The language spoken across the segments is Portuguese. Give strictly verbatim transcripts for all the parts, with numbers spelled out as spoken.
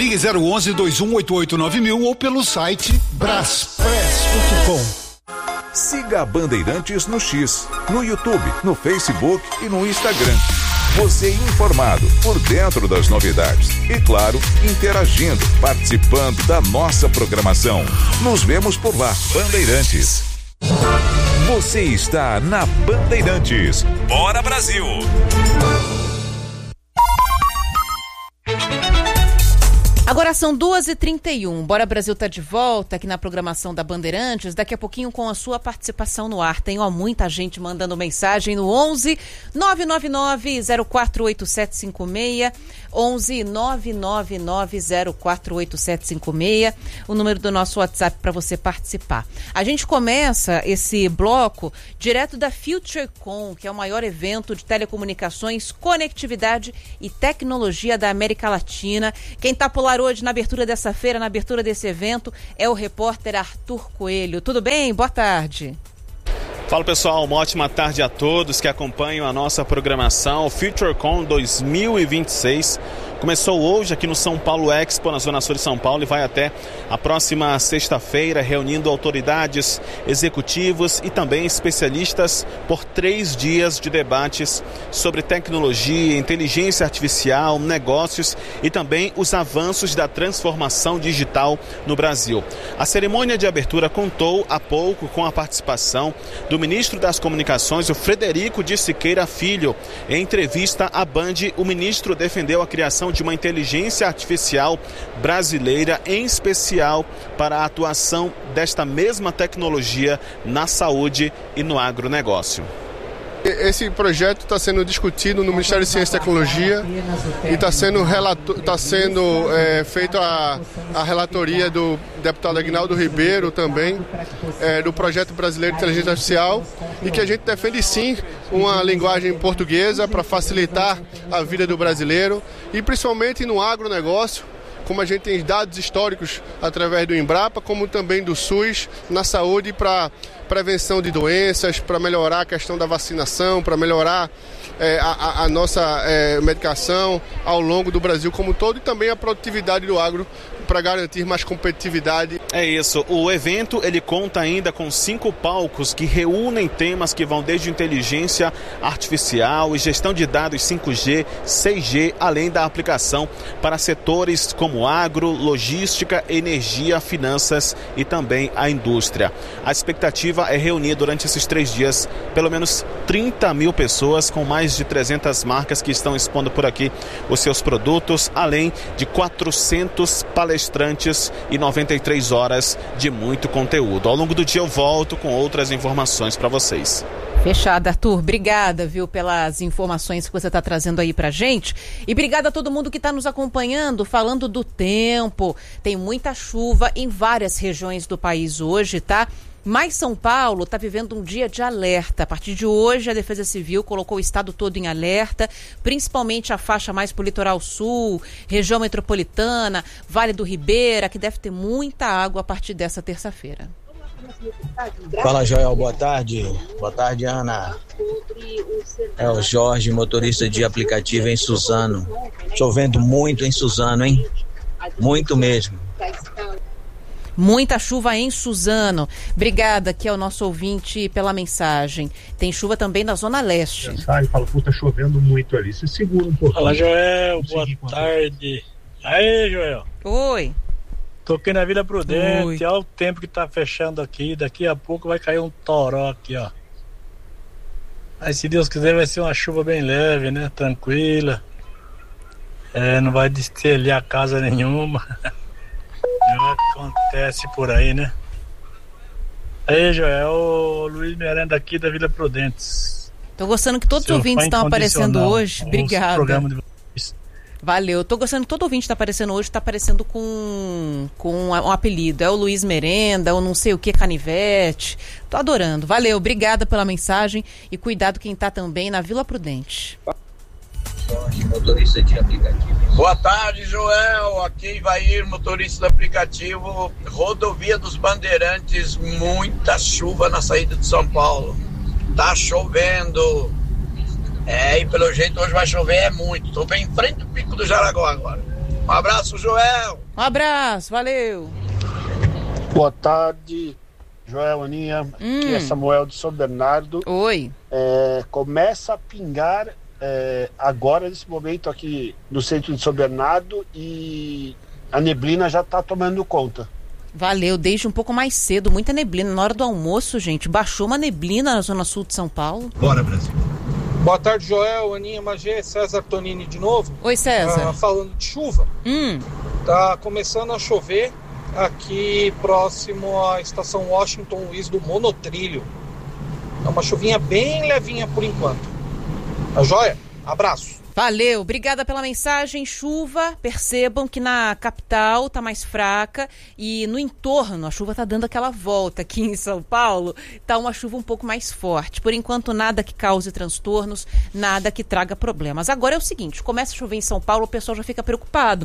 Ligue zero onze, dois um oito oito, nove mil ou pelo site braspress ponto com. Siga a Bandeirantes no X, no YouTube, no Facebook e no Instagram. Você informado, por dentro das novidades. E claro, interagindo, participando da nossa programação. Nos vemos por lá, Bandeirantes. Você está na Bandeirantes. Bora, Brasil! Agora são duas e trinta e um. Bora Brasil tá de volta aqui na programação da Bandeirantes. Daqui a pouquinho com a sua participação no ar. Tem ó, muita gente mandando mensagem no onze nove nove nove zero quatro oito sete cinco seis. onze nove nove nove zero quatro oito sete cinco seis. O número do nosso WhatsApp para você participar. A gente começa esse bloco direto da FutureCon, que é o maior evento de telecomunicações, conectividade e tecnologia da América Latina. Quem tá por lá hoje na abertura dessa feira, na abertura desse evento, é o repórter Arthur Coelho. Tudo bem? Boa tarde. Fala pessoal, uma ótima tarde a todos que acompanham a nossa programação. O FutureCon dois mil e vinte e seis começou hoje aqui no São Paulo Expo, na Zona Sul de São Paulo, e vai até a próxima sexta-feira, reunindo autoridades, executivos e também especialistas por três dias de debates sobre tecnologia, inteligência artificial, negócios e também os avanços da transformação digital no Brasil. A cerimônia de abertura contou há pouco com a participação do ministro das Comunicações, o Frederico de Siqueira Filho. Em entrevista à Band, o ministro defendeu a criação de uma inteligência artificial brasileira, em especial para a atuação desta mesma tecnologia na saúde e no agronegócio. Esse projeto está sendo discutido no Ministério de Ciência e Tecnologia e está sendo, relato, tá sendo é, feita a, a relatoria do deputado Aguinaldo Ribeiro também, é, do Projeto Brasileiro de Inteligência Artificial, e que a gente defende sim uma linguagem portuguesa para facilitar a vida do brasileiro e principalmente no agronegócio, como a gente tem dados históricos através do Embrapa, como também do SUS, na saúde para prevenção de doenças, para melhorar a questão da vacinação, para melhorar é, a, a nossa é, medicação ao longo do Brasil como um todo e também a produtividade do agro para garantir mais competitividade. É isso, o evento ele conta ainda com cinco palcos que reúnem temas que vão desde inteligência artificial e gestão de dados cinco G, seis G, além da aplicação para setores como agro, logística, energia, finanças e também a indústria. A expectativa é reunir durante esses três dias pelo menos trinta mil pessoas com mais de trezentas marcas que estão expondo por aqui os seus produtos, além de quatrocentos palestrantes e noventa e três horas de muito conteúdo. Ao longo do dia eu volto com outras informações para vocês. Fechado, Arthur. Obrigada, viu, pelas informações que você está trazendo aí pra gente. E obrigada a todo mundo que está nos acompanhando, falando do tempo. Tem muita chuva em várias regiões do país hoje, tá? Mas São Paulo está vivendo um dia de alerta. A partir de hoje, a Defesa Civil colocou o estado todo em alerta, principalmente a faixa mais para o litoral sul, região metropolitana, Vale do Ribeira, que deve ter muita água a partir dessa terça-feira. Fala, Joel, boa tarde. Boa tarde, Ana. É o Jorge, motorista de aplicativo em Suzano. Chovendo muito em Suzano, hein? Muito mesmo. Muita chuva em Suzano. Obrigada, que é o nosso ouvinte, pela mensagem. Tem chuva também na Zona Leste. Sai, fala, pô, tá chovendo muito ali. Se segura um pouquinho. Fala, Joel, boa tarde. Aí, Joel. Oi. Tô aqui na Vila Prudente, olha o tempo que tá fechando aqui. Daqui a pouco vai cair um toró aqui, ó. Aí, se Deus quiser, vai ser uma chuva bem leve, né? Tranquila. É, não vai destelhar casa nenhuma. Acontece por aí, né? Aí, Joel, o Luiz Miranda aqui da Vila Prudentes. Tô gostando que todos os ouvintes estão aparecendo hoje. Obrigada. Valeu. Tô gostando que todo ouvinte está aparecendo hoje, está aparecendo com, com um, um apelido. É o Luiz Merenda, ou não sei o que, Canivete. Tô adorando. Valeu, obrigada pela mensagem e cuidado quem tá também na Vila Prudente. Motorista de aplicativo. Boa tarde, Joel. Aqui vai ir motorista do aplicativo. Rodovia dos Bandeirantes, muita chuva na saída de São Paulo. Tá chovendo. É, e pelo jeito hoje vai chover é muito. Tô bem em frente do Pico do Jaraguá agora. Um abraço, Joel. Um abraço, valeu. Boa tarde, Joel, Aninha. Hum. Aqui é Samuel de São Bernardo. Oi. É, começa a pingar é, agora, nesse momento aqui no centro de São Bernardo, e a neblina já está tomando conta. Valeu, desde um pouco mais cedo, muita neblina. Na hora do almoço, gente, baixou uma neblina na zona sul de São Paulo. Bora, Brasil. Boa tarde, Joel, Aninha, Magê, César Tonini de novo. Oi, César. Ah, falando de chuva, hum. tá começando a chover aqui próximo à estação Washington Luiz do Monotrilho. É uma chuvinha bem levinha por enquanto. Tá joia? Abraço. Valeu, obrigada pela mensagem. Chuva, percebam que na capital tá mais fraca e no entorno a chuva tá dando aquela volta. Aqui em São Paulo tá uma chuva um pouco mais forte. Por enquanto nada que cause transtornos, nada que traga problemas. Agora é o seguinte, começa a chover em São Paulo, o pessoal já fica preocupado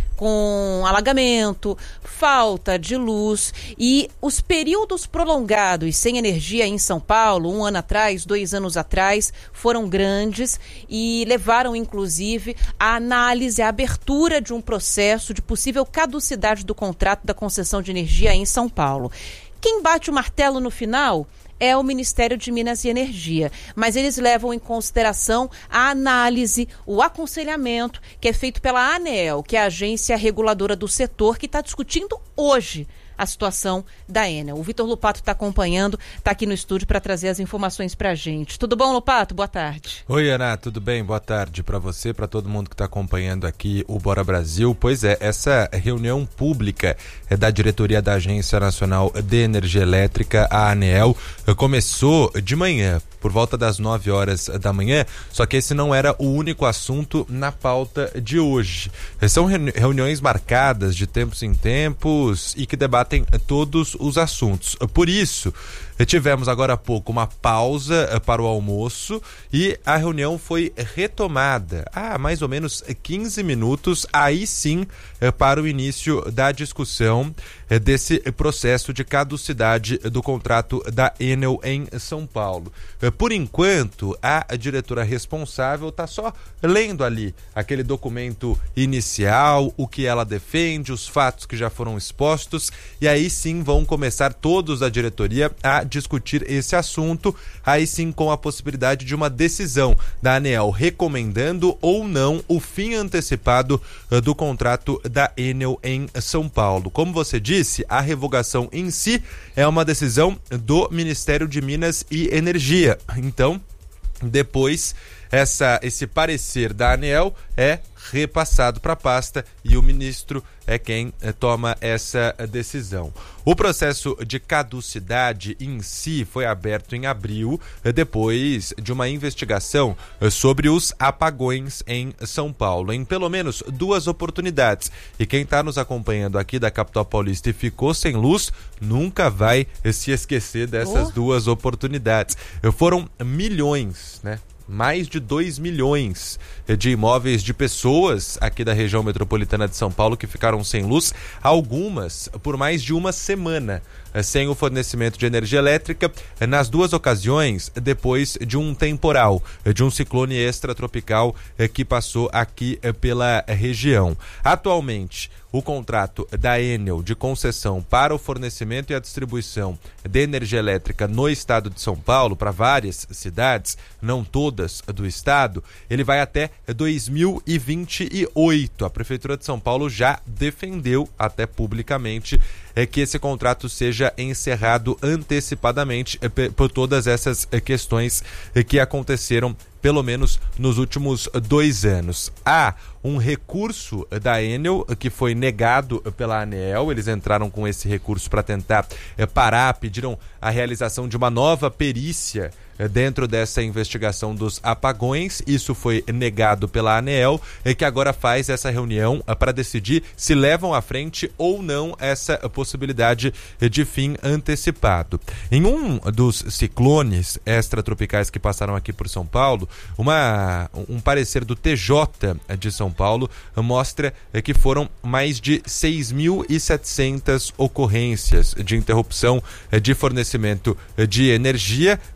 com alagamento, falta de luz e os períodos prolongados sem energia em São Paulo, um ano atrás, dois anos atrás, foram grandes e levaram, inclusive, à análise, à abertura de um processo de possível caducidade do contrato da concessão de energia em São Paulo. Quem bate o martelo no final é o Ministério de Minas e Energia, mas eles levam em consideração a análise, o aconselhamento que é feito pela ANEEL, que é a agência reguladora do setor, que está discutindo hoje a situação da Enel. O Vitor Lupato está acompanhando, está aqui no estúdio para trazer as informações para a gente. Tudo bom, Lupato? Boa tarde. Oi, Ana, tudo bem? Boa tarde para você, para todo mundo que está acompanhando aqui o Bora Brasil. Pois é, essa reunião pública da diretoria da Agência Nacional de Energia Elétrica, a ANEEL, começou de manhã, por volta das nove horas da manhã, só que esse não era o único assunto na pauta de hoje. São reuniões marcadas de tempos em tempos e que debatem todos os assuntos. Por isso, tivemos agora há pouco uma pausa para o almoço e a reunião foi retomada há mais ou menos quinze minutos, aí sim para o início da discussão desse processo de caducidade do contrato da Enel em São Paulo. Por enquanto, a diretora responsável está só lendo ali aquele documento inicial, o que ela defende, os fatos que já foram expostos, e aí sim vão começar todos da diretoria a discutir esse assunto, aí sim com a possibilidade de uma decisão da ANEEL recomendando ou não o fim antecipado uh, do contrato da Enel em São Paulo. Como você disse, a revogação em si é uma decisão do Ministério de Minas e Energia. Então, depois, essa, esse parecer da ANEEL é repassado para a pasta e o ministro é quem eh, toma essa decisão. O processo de caducidade em si foi aberto em abril, eh, depois de uma investigação eh, sobre os apagões em São Paulo, em pelo menos duas oportunidades. E quem está nos acompanhando aqui da capital paulista e ficou sem luz, nunca vai eh, se esquecer dessas oh. duas oportunidades. Eh, foram milhões, né? Mais de dois milhões de imóveis de pessoas aqui da região metropolitana de São Paulo que ficaram sem luz, algumas por mais de uma semana sem o fornecimento de energia elétrica, nas duas ocasiões depois de um temporal, de um ciclone extratropical que passou aqui pela região. Atualmente, o contrato da Enel de concessão para o fornecimento e a distribuição de energia elétrica no estado de São Paulo, para várias cidades, não todas do estado, ele vai até dois mil e vinte e oito. A Prefeitura de São Paulo já defendeu, até publicamente, é que esse contrato seja encerrado antecipadamente por todas essas questões que aconteceram pelo menos nos últimos dois anos. Há um recurso da Enel que foi negado pela ANEEL, eles entraram com esse recurso para tentar é, parar, pediram a realização de uma nova perícia é, dentro dessa investigação dos apagões. Isso foi negado pela ANEEL, é, que agora faz essa reunião é, para decidir se levam à frente ou não essa possibilidade de fim antecipado. Em um dos ciclones extratropicais que passaram aqui por São Paulo, Uma, um parecer do T J de São Paulo mostra que foram mais de seis mil e setecentas ocorrências de interrupção de fornecimento de energia que aconteceram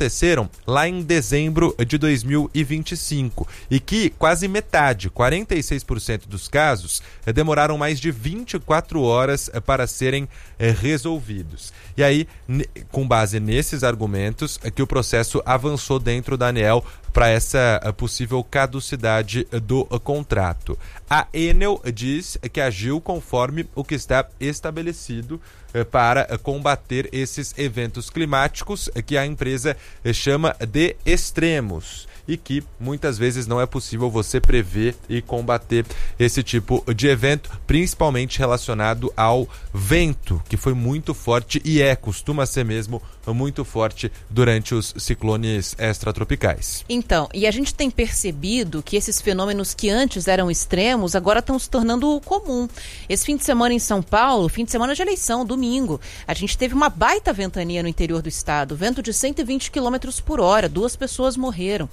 aconteceram lá em dezembro de dois mil e vinte e cinco e que quase metade, quarenta e seis por cento dos casos, demoraram mais de vinte e quatro horas para serem resolvidos. E aí, com base nesses argumentos, é que o processo avançou dentro da ANEEL para essa possível caducidade do contrato. A Enel diz que agiu conforme o que está estabelecido para combater esses eventos climáticos que a empresa chama de extremos e que muitas vezes não é possível você prever e combater esse tipo de evento, principalmente relacionado ao vento, que foi muito forte e é, costuma ser mesmo, muito forte durante os ciclones extratropicais. Então, e a gente tem percebido que esses fenômenos que antes eram extremos, agora estão se tornando comum. Esse fim de semana em São Paulo, fim de semana de eleição, domingo, a gente teve uma baita ventania no interior do estado, vento de cento e vinte quilômetros por hora, duas pessoas morreram.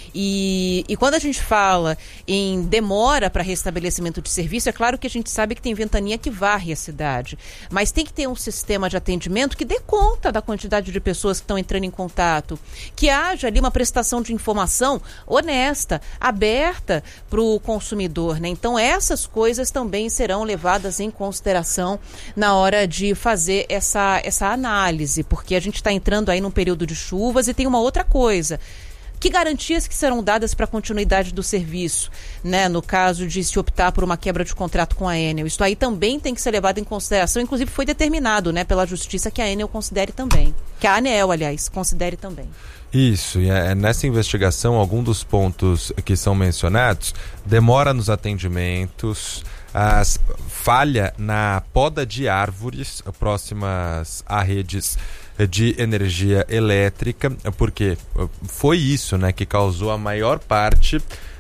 E, e quando a gente fala em demora para restabelecimento de serviço, é claro que a gente sabe que tem ventania que varre a cidade, mas tem que ter um sistema de atendimento que dê conta da quantidade de pessoas que estão entrando em contato, que haja ali uma prestação de informação honesta, aberta para o consumidor, né? Então essas coisas também serão levadas em consideração na hora de fazer essa, essa análise, porque a gente está entrando aí num período de chuvas e tem uma outra coisa. Que garantias que serão dadas para a continuidade do serviço, né, no caso de se optar por uma quebra de contrato com a Enel? Isso aí também tem que ser levado em consideração, inclusive foi determinado, né, pela Justiça que a Enel considere também, que a ANEEL, aliás, considere também. Isso, e é, nessa investigação, algum dos pontos que são mencionados, demora nos atendimentos, as, falha na poda de árvores próximas a redes de energia elétrica, porque foi isso, né, que causou a maior parte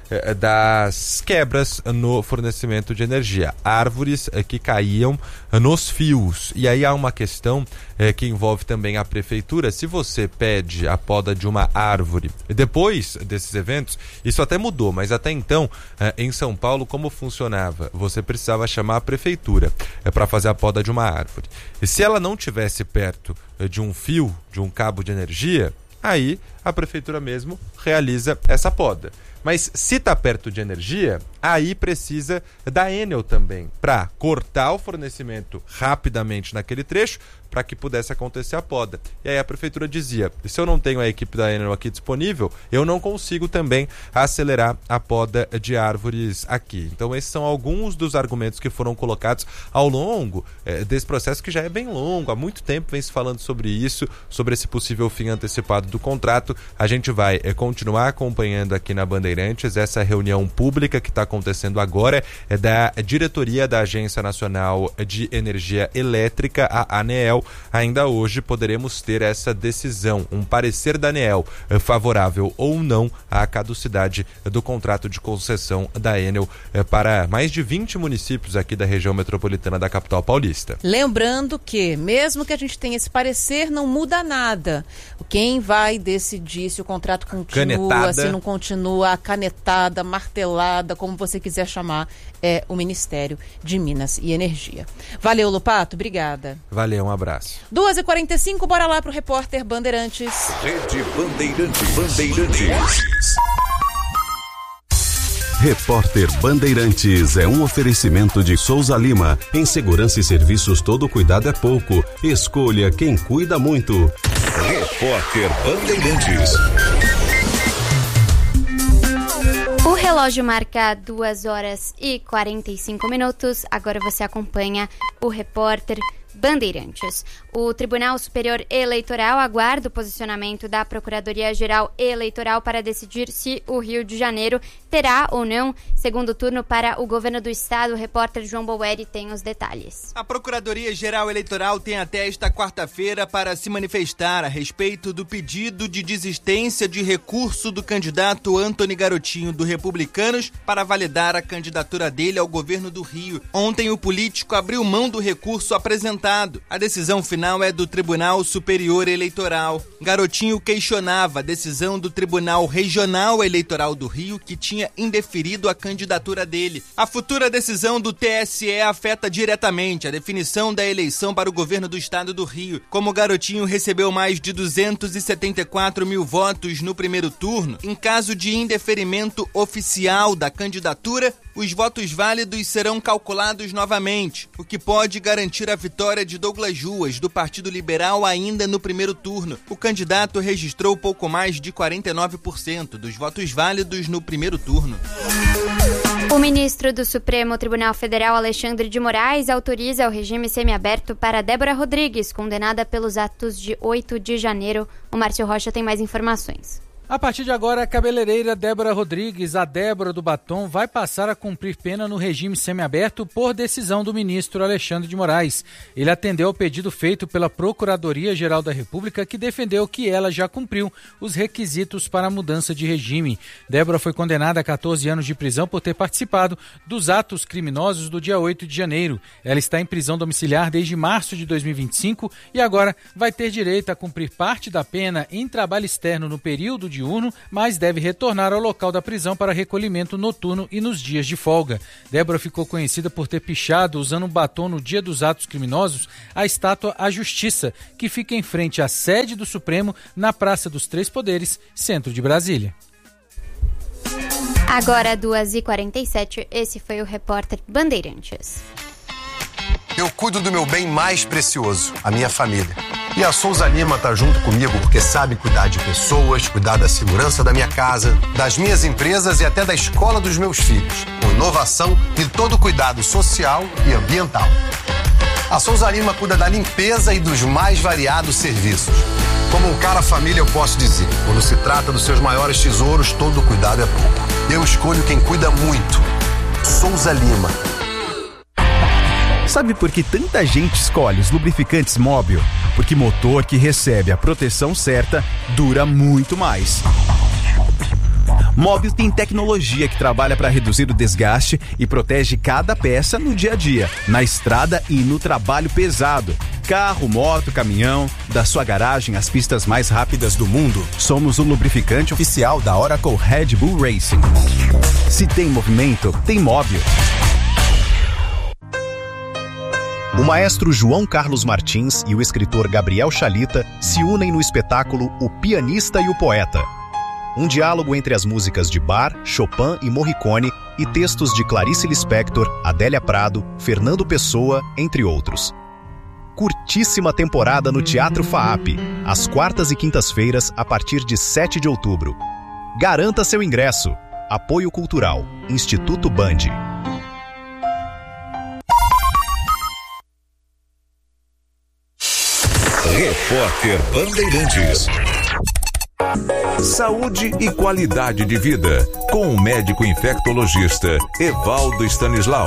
das quebras no fornecimento de energia, árvores que caíam nos fios. E aí há uma questão é, que envolve também a prefeitura. Se você pede a poda de uma árvore depois desses eventos, isso até mudou, mas até então é, em São Paulo como funcionava? Você precisava chamar a prefeitura é, para fazer a poda de uma árvore. E se ela não tivesse perto é, de um fio, de um cabo de energia, aí a prefeitura mesmo realiza essa poda. Mas se está perto de energia, aí precisa da Enel também, para cortar o fornecimento rapidamente naquele trecho, para que pudesse acontecer a poda. E aí a prefeitura dizia, se eu não tenho a equipe da Enel aqui disponível, eu não consigo também acelerar a poda de árvores aqui. Então esses são alguns dos argumentos que foram colocados ao longo eh, desse processo, que já é bem longo, há muito tempo vem se falando sobre isso, sobre esse possível fim antecipado do contrato. A gente vai eh, continuar acompanhando aqui na Bandeirantes essa reunião pública que está acontecendo agora, é da diretoria da Agência Nacional de Energia Elétrica, a ANEEL. Ainda hoje poderemos ter essa decisão, um parecer da ANEEL eh, favorável ou não à caducidade do contrato de concessão da Enel eh, para mais de vinte municípios aqui da região metropolitana da capital paulista. Lembrando que, mesmo que a gente tenha esse parecer, não muda nada. Quem vai decidir se o contrato continua, canetada. Se não continua, a canetada, martelada, como você quiser chamar, é o Ministério de Minas e Energia. Valeu, Lupato, obrigada. Valeu, um abraço. duas e quarenta e cinco, bora lá pro repórter Bandeirantes. Rede Bandeirantes. Bandeirantes. Repórter Bandeirantes é um oferecimento de Souza Lima. Em segurança e serviços, todo cuidado é pouco. Escolha quem cuida muito. Repórter Bandeirantes. O relógio marca duas horas e quarenta e cinco minutos. Agora você acompanha o repórter Bandeirantes. O Tribunal Superior Eleitoral aguarda o posicionamento da Procuradoria-Geral Eleitoral para decidir se o Rio de Janeiro terá ou não segundo turno para o governo do estado. O repórter João Boeri tem os detalhes. A Procuradoria-Geral Eleitoral tem até esta quarta-feira para se manifestar a respeito do pedido de desistência de recurso do candidato Antony Garotinho do Republicanos para validar a candidatura dele ao governo do Rio. Ontem o político abriu mão do recurso apresentado apresentado. A decisão final é do Tribunal Superior Eleitoral. Garotinho questionava a decisão do Tribunal Regional Eleitoral do Rio, que tinha indeferido a candidatura dele. A futura decisão do T S E afeta diretamente a definição da eleição para o governo do estado do Rio. Como o Garotinho recebeu mais de duzentos e setenta e quatro mil votos no primeiro turno, em caso de indeferimento oficial da candidatura, os votos válidos serão calculados novamente, o que pode garantir a vitória de Douglas Ruas, do Partido Liberal, ainda no primeiro turno. O candidato registrou pouco mais de quarenta e nove por cento dos votos válidos no primeiro turno. O ministro do Supremo Tribunal Federal, Alexandre de Moraes, autoriza o regime semiaberto para Débora Rodrigues, condenada pelos atos de oito de janeiro. O Márcio Rocha tem mais informações. A partir de agora, a cabeleireira Débora Rodrigues, a Débora do Batom, vai passar a cumprir pena no regime semiaberto por decisão do ministro Alexandre de Moraes. Ele atendeu ao pedido feito pela Procuradoria-Geral da República, que defendeu que ela já cumpriu os requisitos para a mudança de regime. Débora foi condenada a catorze anos de prisão por ter participado dos atos criminosos do dia oito de janeiro. Ela está em prisão domiciliar desde março de dois mil e vinte e cinco e agora vai ter direito a cumprir parte da pena em trabalho externo no período de diurno, mas deve retornar ao local da prisão para recolhimento noturno e nos dias de folga. Débora ficou conhecida por ter pichado, usando um batom no dia dos atos criminosos, a estátua à Justiça, que fica em frente à sede do Supremo, na Praça dos Três Poderes, centro de Brasília. Agora, duas e quarenta e sete, esse foi o repórter Bandeirantes. Eu cuido do meu bem mais precioso, a minha família. E a Souza Lima tá junto comigo porque sabe cuidar de pessoas, cuidar da segurança da minha casa, das minhas empresas e até da escola dos meus filhos, com inovação e todo o cuidado social e ambiental. A Souza Lima cuida da limpeza e dos mais variados serviços. Como um cara família, eu posso dizer, quando se trata dos seus maiores tesouros, todo cuidado é pouco. Eu escolho quem cuida muito. Souza Lima. Sabe por que tanta gente escolhe os lubrificantes Móbil? Porque motor que recebe a proteção certa dura muito mais. Móbil tem tecnologia que trabalha para reduzir o desgaste e protege cada peça no dia a dia, na estrada e no trabalho pesado. Carro, moto, caminhão, da sua garagem às pistas mais rápidas do mundo. Somos o lubrificante oficial da Oracle Red Bull Racing. Se tem movimento, tem Móbil. O maestro João Carlos Martins e o escritor Gabriel Chalita se unem no espetáculo O Pianista e o Poeta. Um diálogo entre as músicas de Bach, Chopin e Morricone e textos de Clarice Lispector, Adélia Prado, Fernando Pessoa, entre outros. Curtíssima temporada no Teatro FAAP, às quartas e quintas-feiras a partir de sete de outubro. Garanta seu ingresso. Apoio Cultural, Instituto Band. Repórter Bandeirantes. Saúde e qualidade de vida, com o médico infectologista Evaldo Stanislau.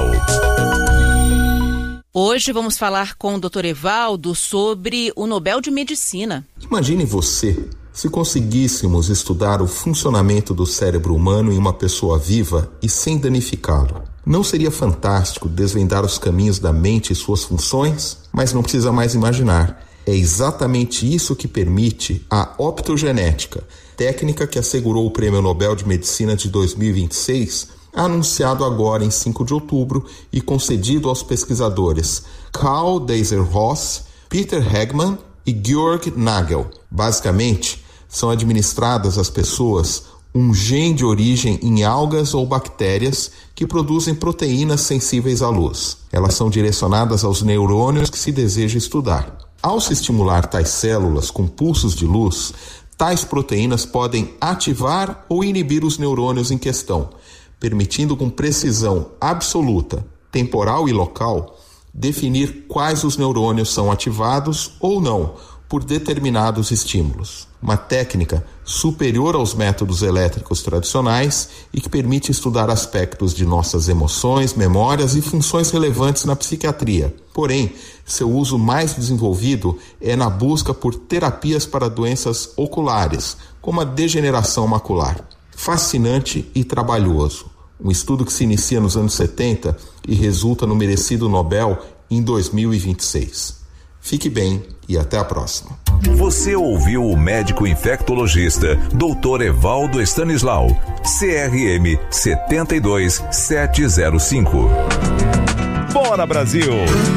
Hoje vamos falar com o doutor Evaldo sobre o Nobel de Medicina. Imagine você, se conseguíssemos estudar o funcionamento do cérebro humano em uma pessoa viva e sem danificá-lo. Não seria fantástico desvendar os caminhos da mente e suas funções? Mas não precisa mais imaginar. É exatamente isso que permite a optogenética, técnica que assegurou o Prêmio Nobel de Medicina de dois mil e vinte e seis, anunciado agora em cinco de outubro e concedido aos pesquisadores Karl Deiser-Ross, Peter Hegman e Georg Nagel. Basicamente, são administradas às pessoas um gene de origem em algas ou bactérias que produzem proteínas sensíveis à luz. Elas são direcionadas aos neurônios que se deseja estudar. Ao se estimular tais células com pulsos de luz, tais proteínas podem ativar ou inibir os neurônios em questão, permitindo com precisão absoluta, temporal e local, definir quais os neurônios são ativados ou não por determinados estímulos. Uma técnica superior aos métodos elétricos tradicionais e que permite estudar aspectos de nossas emoções, memórias e funções relevantes na psiquiatria. Porém, seu uso mais desenvolvido é na busca por terapias para doenças oculares, como a degeneração macular. Fascinante e trabalhoso. Um estudo que se inicia nos anos setenta e resulta no merecido Nobel em dois mil e vinte e seis. Fique bem e até a próxima. Você ouviu o médico infectologista doutor Evaldo Stanislau, C R M sete dois sete zero cinco. Bora Brasil!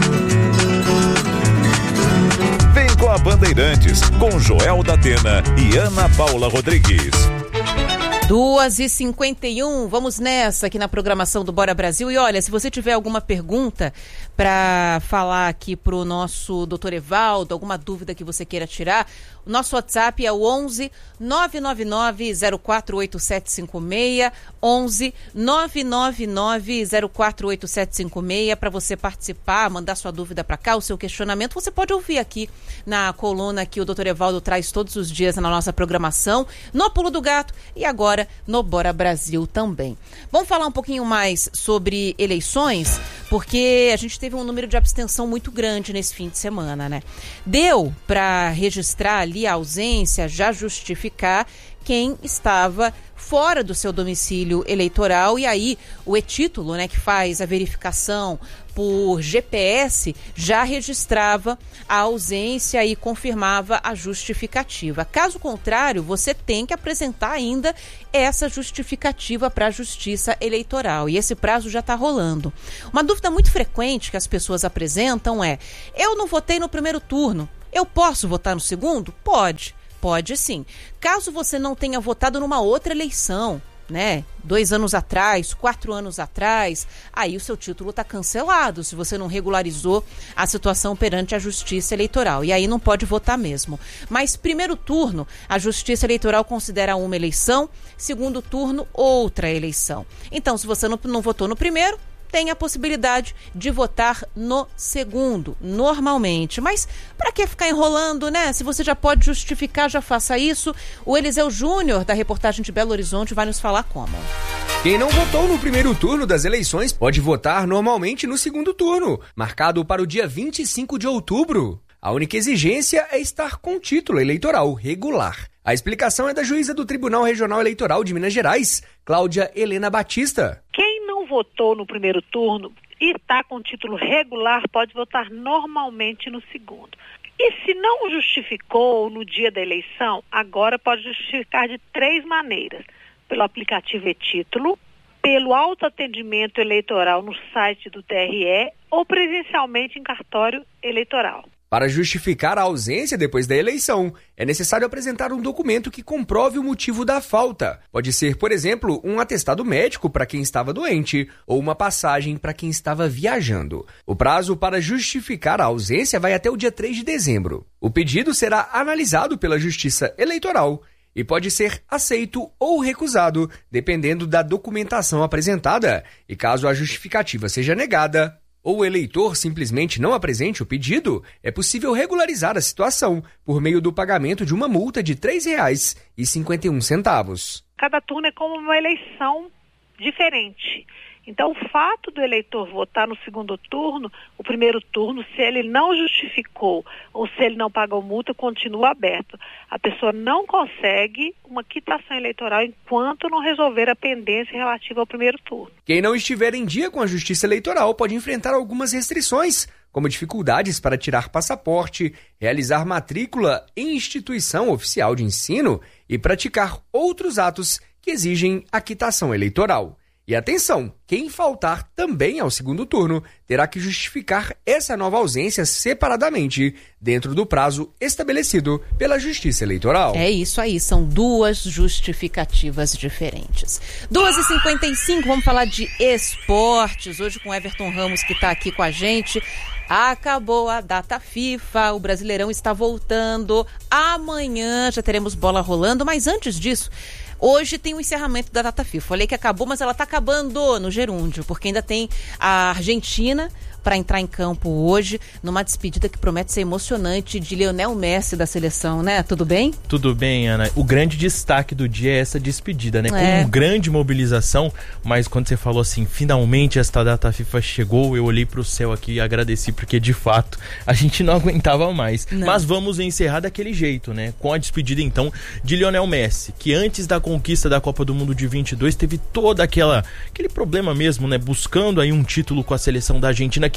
Vem com a Bandeirantes, com Joel da Atena e Ana Paula Rodrigues. duas e cinquenta e um, vamos nessa aqui na programação do Bora Brasil. E olha, se você tiver alguma pergunta para falar aqui pro nosso doutor Evaldo, alguma dúvida que você queira tirar, o nosso WhatsApp é o onze nove nove nove zero quatro oito sete cinco seis, onze nove nove nove zero quatro oito sete cinco seis, para você participar, mandar sua dúvida para cá, o seu questionamento. Você pode ouvir aqui na coluna que o doutor Evaldo traz todos os dias na nossa programação, no Pulo do Gato e agora no Bora Brasil também. Vamos falar um pouquinho mais sobre eleições, porque a gente teve um número de abstenção muito grande nesse fim de semana, né? Deu para registrar ali a ausência, já justificar quem estava fora do seu domicílio eleitoral, e aí o e-título, né, que faz a verificação por G P S, já registrava a ausência e confirmava a justificativa. Caso contrário, você tem que apresentar ainda essa justificativa para a Justiça Eleitoral, e esse prazo já está rolando. Uma dúvida muito frequente que as pessoas apresentam é: eu não votei no primeiro turno, eu posso votar no segundo? Pode. Pode sim. Caso você não tenha votado numa outra eleição, né? Dois anos atrás, quatro anos atrás, aí o seu título está cancelado, se você não regularizou a situação perante a Justiça Eleitoral. E aí não pode votar mesmo. Mas primeiro turno, a Justiça Eleitoral considera uma eleição, segundo turno, outra eleição. Então, se você não, não votou no primeiro, tem a possibilidade de votar no segundo, normalmente. Mas para que ficar enrolando, né? Se você já pode justificar, já faça isso. O Eliseu Júnior, da reportagem de Belo Horizonte, vai nos falar como. Quem não votou no primeiro turno das eleições pode votar normalmente no segundo turno, marcado para o dia vinte e cinco de outubro. A única exigência é estar com título eleitoral regular. A explicação é da juíza do Tribunal Regional Eleitoral de Minas Gerais, Cláudia Helena Batista. Quem não votou no primeiro turno e está com título regular pode votar normalmente no segundo. E se não justificou no dia da eleição, agora pode justificar de três maneiras: pelo aplicativo e-título, pelo autoatendimento eleitoral no site do T R E ou presencialmente em cartório eleitoral. Para justificar a ausência depois da eleição, é necessário apresentar um documento que comprove o motivo da falta. Pode ser, por exemplo, um atestado médico para quem estava doente ou uma passagem para quem estava viajando. O prazo para justificar a ausência vai até o dia três de dezembro. O pedido será analisado pela Justiça Eleitoral e pode ser aceito ou recusado, dependendo da documentação apresentada. E caso a justificativa seja negada, ou o eleitor simplesmente não apresente o pedido, é possível regularizar a situação por meio do pagamento de uma multa de três reais e cinquenta e um centavos. Cada turno é como uma eleição diferente. Então, o fato do eleitor votar no segundo turno, o primeiro turno, se ele não justificou ou se ele não pagou multa, continua aberto. A pessoa não consegue uma quitação eleitoral enquanto não resolver a pendência relativa ao primeiro turno. Quem não estiver em dia com a Justiça Eleitoral pode enfrentar algumas restrições, como dificuldades para tirar passaporte, realizar matrícula em instituição oficial de ensino e praticar outros atos que exigem a quitação eleitoral. E atenção, quem faltar também ao segundo turno terá que justificar essa nova ausência separadamente, dentro do prazo estabelecido pela Justiça Eleitoral. É isso aí, são duas justificativas diferentes. duas e cinquenta e cinco, vamos falar de esportes, hoje com Everton Ramos, que está aqui com a gente. Acabou a data FIFA, o Brasileirão está voltando, amanhã já teremos bola rolando, mas antes disso, hoje tem o encerramento da data FIFA. Falei que acabou, mas ela está acabando no gerúndio, porque ainda tem a Argentina para entrar em campo hoje, numa despedida que promete ser emocionante de Lionel Messi da seleção, né? Tudo bem? Tudo bem, Ana. O grande destaque do dia é essa despedida, né? É. Com grande mobilização, mas quando você falou assim, finalmente esta data FIFA chegou, eu olhei pro céu aqui e agradeci, porque de fato a gente não aguentava mais. Não. Mas vamos encerrar daquele jeito, né? Com a despedida então de Lionel Messi, que antes da conquista da Copa do Mundo de vinte e dois teve toda aquela aquele problema mesmo, né? Buscando aí um título com a seleção da Argentina, que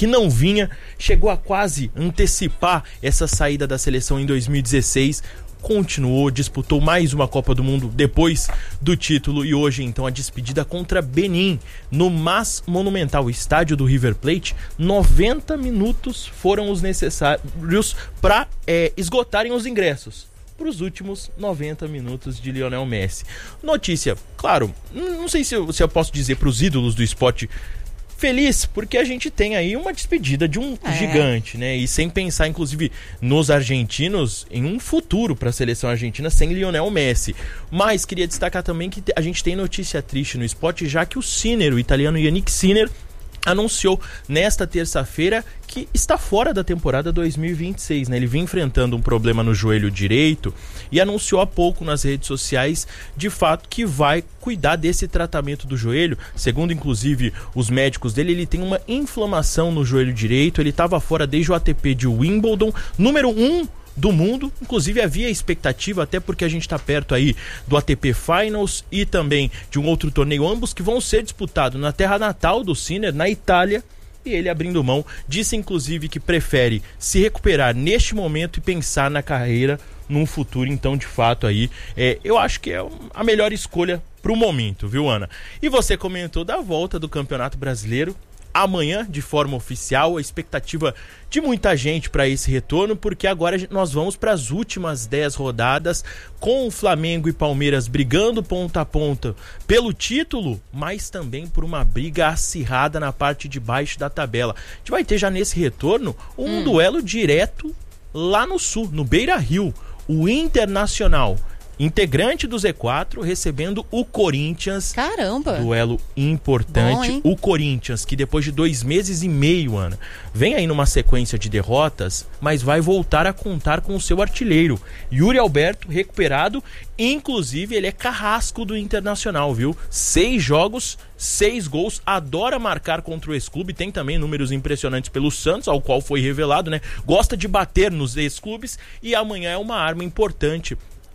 que não vinha, chegou a quase antecipar essa saída da seleção em dois mil e dezesseis, continuou, disputou mais uma Copa do Mundo depois do título e hoje então a despedida contra Benin no Mas Monumental, estádio do River Plate. noventa minutos foram os necessários para é, esgotarem os ingressos para os últimos noventa minutos de Lionel Messi. Notícia, claro, não sei se eu, se eu posso dizer para os ídolos do esporte feliz, porque a gente tem aí uma despedida de um é. gigante, né? E sem pensar, inclusive, nos argentinos, em um futuro para a seleção argentina sem Lionel Messi. Mas queria destacar também que a gente tem notícia triste no esporte, já que o Sinner, o italiano Yannick Sinner, anunciou nesta terça-feira que está fora da temporada dois mil e vinte e seis, né? Ele vinha enfrentando um problema no joelho direito e anunciou há pouco nas redes sociais, de fato, que vai cuidar desse tratamento do joelho. Segundo, inclusive, os médicos dele, ele tem uma inflamação no joelho direito, ele estava fora desde o A T P de Wimbledon, número um do mundo, inclusive havia expectativa, até porque a gente está perto aí do A T P Finals e também de um outro torneio, ambos que vão ser disputados na terra natal do Sinner, na Itália, e ele abrindo mão, disse inclusive que prefere se recuperar neste momento e pensar na carreira num futuro, então de fato aí, é, eu acho que é a melhor escolha para o momento, viu, Ana? E você comentou da volta do Campeonato Brasileiro, amanhã, de forma oficial, a expectativa de muita gente para esse retorno, porque agora nós vamos para as últimas dez rodadas, com o Flamengo e Palmeiras brigando ponta a ponta pelo título, mas também por uma briga acirrada na parte de baixo da tabela. A gente vai ter já nesse retorno um hum. duelo direto lá no Sul, no Beira-Rio, o Internacional, integrante do Z quatro, recebendo o Corinthians. Caramba! Duelo importante. Bom, o Corinthians, que depois de dois meses e meio, Ana, vem aí numa sequência de derrotas, mas vai voltar a contar com o seu artilheiro, Yuri Alberto, recuperado. Inclusive, ele é carrasco do Internacional, viu? Seis jogos, seis gols, adora marcar contra o ex-clube, tem também números impressionantes pelo Santos, ao qual foi revelado, né? Gosta de bater nos ex-clubes e amanhã é uma arma importante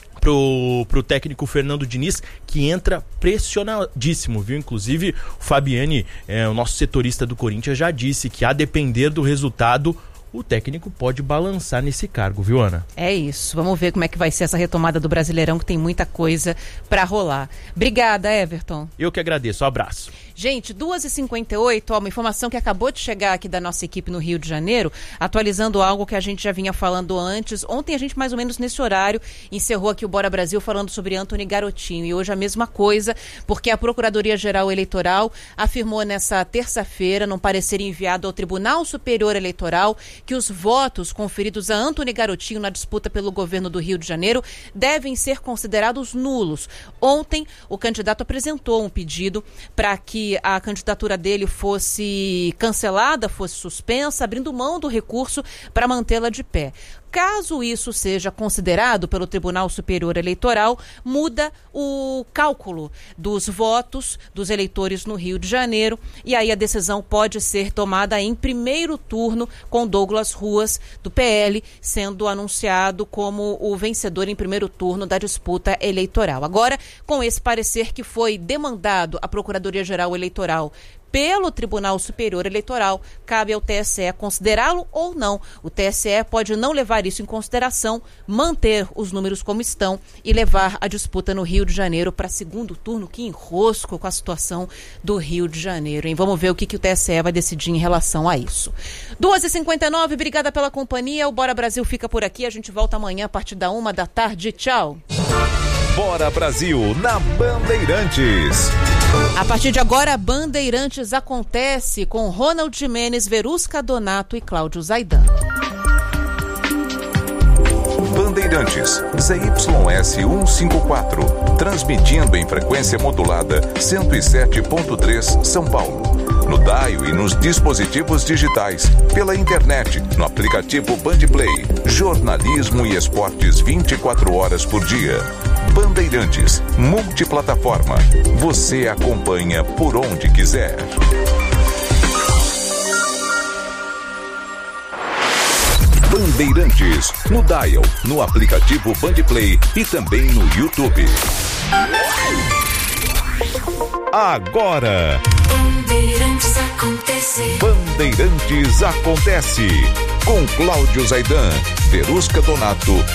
Pro, pro técnico Fernando Diniz, que entra pressionadíssimo, viu? Inclusive, o Fabiani, é, o nosso setorista do Corinthians, já disse que, a depender do resultado, o técnico pode balançar nesse cargo, viu, Ana? É isso. Vamos ver como é que vai ser essa retomada do Brasileirão, que tem muita coisa pra rolar. Obrigada, Everton. Eu que agradeço. Um abraço. Gente, duas e cinquenta e oito, ó, uma informação que acabou de chegar aqui da nossa equipe no Rio de Janeiro, atualizando algo que a gente já vinha falando antes. Ontem a gente, mais ou menos nesse horário, encerrou aqui o Bora Brasil falando sobre Antony Garotinho. E hoje a mesma coisa, porque a Procuradoria-Geral Eleitoral afirmou nessa terça-feira, num parecer enviado ao Tribunal Superior Eleitoral, que os votos conferidos a Antony Garotinho na disputa pelo governo do Rio de Janeiro devem ser considerados nulos. Ontem, o candidato apresentou um pedido para que a candidatura dele fosse cancelada, fosse suspensa, abrindo mão do recurso para mantê-la de pé. Caso isso seja considerado pelo Tribunal Superior Eleitoral, muda o cálculo dos votos dos eleitores no Rio de Janeiro, e aí a decisão pode ser tomada em primeiro turno, com Douglas Ruas, do P L, sendo anunciado como o vencedor em primeiro turno da disputa eleitoral. Agora, com esse parecer que foi demandado à Procuradoria-Geral Eleitoral pelo Tribunal Superior Eleitoral, cabe ao T S E considerá-lo ou não. O T S E pode não levar isso em consideração, manter os números como estão e levar a disputa no Rio de Janeiro para segundo turno. Que enrosco com a situação do Rio de Janeiro, hein? Vamos ver o que, que o T S E vai decidir em relação a isso. duas e cinquenta e nove, obrigada pela companhia. O Bora Brasil fica por aqui. A gente volta amanhã a partir da uma da tarde. Tchau. Bora Brasil na Bandeirantes. A partir de agora, a Bandeirantes acontece com Ronald Jimenez, Verusca Donato e Cláudio Zaidan. Bandeirantes, Z Y S cento e cinquenta e quatro, transmitindo em frequência modulada cento e sete ponto três São Paulo. No dial e nos dispositivos digitais, pela internet, no aplicativo Bandplay, jornalismo e esportes vinte e quatro horas por dia. Bandeirantes, multiplataforma. Você acompanha por onde quiser. Bandeirantes, no dial, no aplicativo Bandplay e também no YouTube. Agora, Bandeirantes acontece. Bandeirantes acontece. Com Cláudio Zaidan, Verusca Donato